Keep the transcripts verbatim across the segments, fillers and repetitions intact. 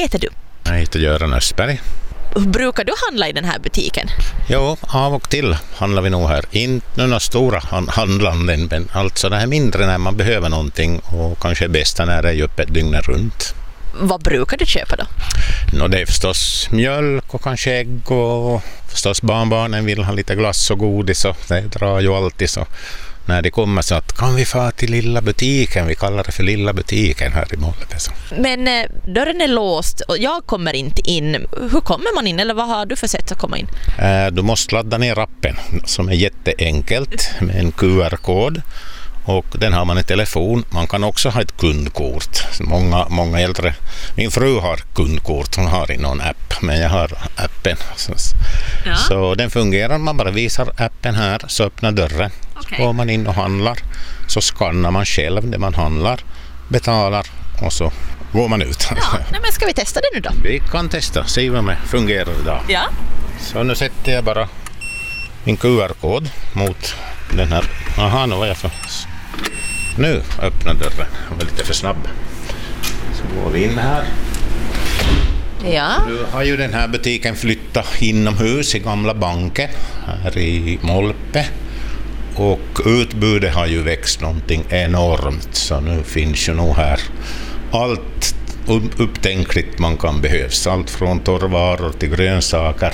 heter du? Jag heter Göran Östberg. Brukar du handla i den här butiken? Jo, av och till handlar vi nog här. Inte några stora handlanden, men alltså det här mindre när man behöver någonting och kanske bästa när det är öppet dygnet runt. Vad brukar du köpa då? No, det är förstås mjölk och kanske ägg och förstås barnbarnen vill ha lite glass och godis och det drar ju alltid så. När det kommer så att kan vi få till lilla butiken, vi kallar det för lilla butiken här i Molpe. Så. Men eh, dörren är låst och jag kommer inte in. Hur kommer man in eller vad har du för sätt att komma in? Eh, du måste ladda ner appen som är jätteenkelt med en Q R-kod. Och den har man i telefon. Man kan också ha ett kundkort. Många, många äldre. Min fru har kundkort. Hon har i någon app. Men jag har appen. Så, ja. Så den fungerar. Man bara visar appen här. Så öppnar dörren. Okay. Så går man in och handlar. Så skannar man själv det man handlar. Betalar. Och så går man ut. Ja, nej, men ska vi testa det nu då? Vi kan testa. Se vad det fungerar idag. Ja. Så nu sätter jag bara min Q R-kod mot den här. Aha, nu var jag för... Nu öppnar dörren. Jag var lite för snabb. Så går vi in här. Ja. Nu har ju den här butiken flyttat inomhus i gamla banken här i Molpe. Och utbudet har ju växt någonting enormt. Så nu finns ju nog här allt upptänkligt man kan behövs. Allt från torrvaror till grönsaker.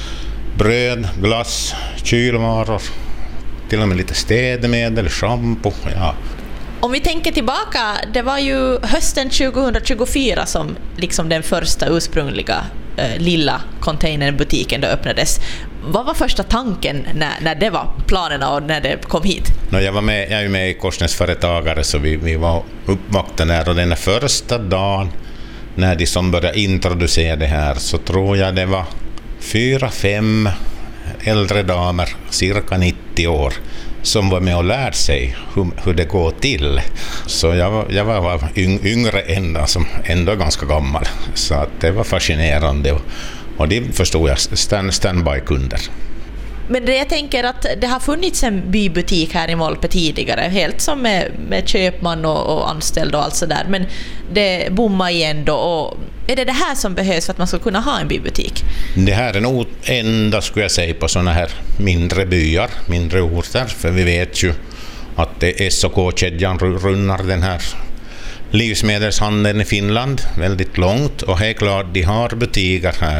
Bröd, glass, kylvaror. Till och med lite städmedel, shampoo, ja. Om vi tänker tillbaka, det var ju hösten tjugohundratjugofyra som liksom den första ursprungliga eh, lilla containerbutiken då öppnades. Vad var första tanken när, när det var planerna och när det kom hit? No, jag var med, jag är med i Korsnäsföretagare så vi, vi var uppvaktade där och den första dagen när de som började introducera det här så tror jag det var fyra, fem äldre damer, cirka nittio år, som var med och lärde sig hur, hur det går till. Så jag var, jag var yngre än som ändå ganska gammal. Så att det var fascinerande och, och det förstod jag, stand, standby-kunder. Men det jag tänker att det har funnits en bybutik här i Molpe tidigare, helt som med, med köpman och, och anställd och allt sådär. Men det bommar igen då. Och är det det här som behövs för att man ska kunna ha en bybutik? Det här är nog enda, skulle jag säga, på sådana här mindre byar, mindre orter. För vi vet ju att S och K-kedjan runnar den här livsmedelshandeln i Finland väldigt långt. Och helt klart, de har butiker här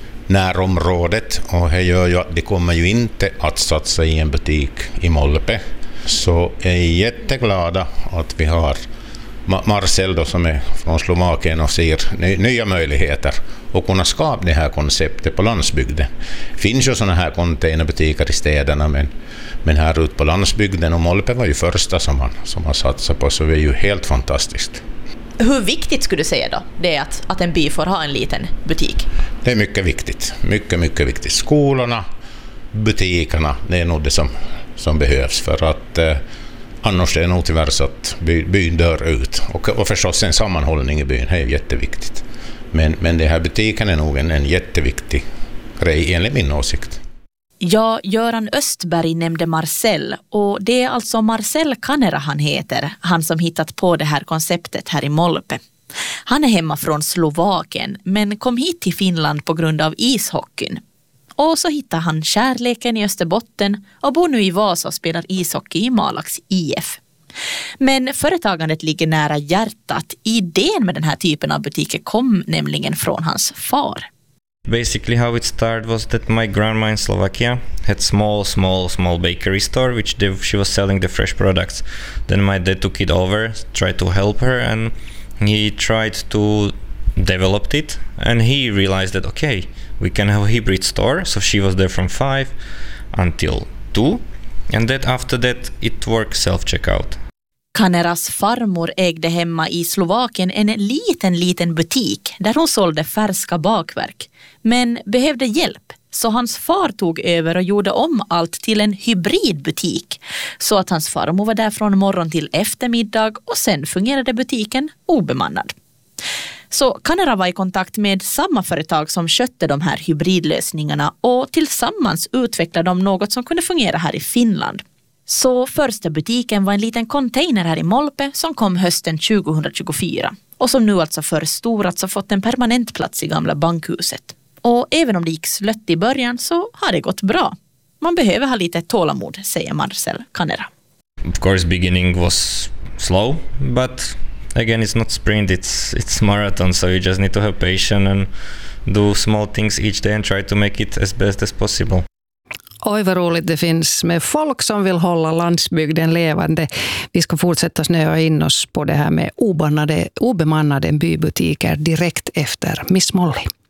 närområdet och det gör ju att de kommer ju inte att satsa i en butik i Molpe. Så jag är jätteglada att vi har Marcel då, som är från Slovakien och ser nya möjligheter att kunna skapa det här konceptet på landsbygden. Det finns ju sådana här containerbutiker i städerna men, men här ute på landsbygden och Molpe var ju första som man, som man satsade på, så det är ju helt fantastiskt. Hur viktigt skulle du säga då det är att, att en by får ha en liten butik? Det är mycket viktigt. Mycket, mycket viktigt. Skolorna, butikerna, det är nog det som, som behövs för att eh, annars är det nog tyvärr så att by, byn dör ut. Och, och förstås en sammanhållning i byn, det är jätteviktigt. Men, men det här butiken är nog en, en jätteviktig grej enligt min åsikt. Ja, Göran Östberg nämnde Marcel och det är alltså Marcel Kanera han heter, han som hittat på det här konceptet här i Molpe. Han är hemma från Slovakien men kom hit till Finland på grund av ishockeyn. Och så hittar han kärleken i Österbotten och bor nu i Vasa och spelar ishockey i Malax I F. Men företagandet ligger nära hjärtat. Idén med den här typen av butiker kom nämligen från hans far. Basically how it started was that my grandma in Slovakia had small, small, small bakery store which they, she was selling the fresh products. Then my dad took it over, tried to help her and he tried to develop it and he realized that okay, we can have a hybrid store. So she was there from five until two and that after that it worked self-checkout. Kaneras farmor ägde hemma i Slovakien en liten, liten butik där hon sålde färska bakverk. Men behövde hjälp, så hans far tog över och gjorde om allt till en hybridbutik. Så att hans farmor var där från morgon till eftermiddag och sen fungerade butiken obemannad. Så Kanera var i kontakt med samma företag som skötte de här hybridlösningarna och tillsammans utvecklade de något som kunde fungera här i Finland. Så första butiken var en liten container här i Molpe som kom hösten tjugohundratjugofyra och som nu alltså förstorats och fått en permanent plats i gamla bankhuset. Och även om det gick slött i början så har det gått bra. Man behöver ha lite tålamod, säger Marcel Canera. Of course, beginning was slow, but again, it's not sprint, it's it's marathon, so you just need to have patience and do small things each day and try to make it as best as possible. Oj, vad roligt det finns med folk som vill hålla landsbygden levande. Vi ska fortsätta snöa in oss på det här med obemannade, obemannade bybutiker direkt efter Miss Molly.